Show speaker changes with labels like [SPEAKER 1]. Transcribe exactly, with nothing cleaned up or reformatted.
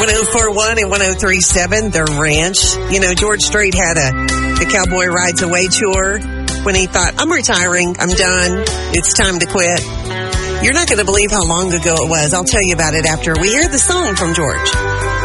[SPEAKER 1] one oh four point one and one oh three point seven, The Ranch. You know, George Strait had a the Cowboy Rides Away tour when he thought, I'm retiring, I'm done, it's time to quit. You're not going to believe how long ago it was. I'll tell you about it after we hear the song from George.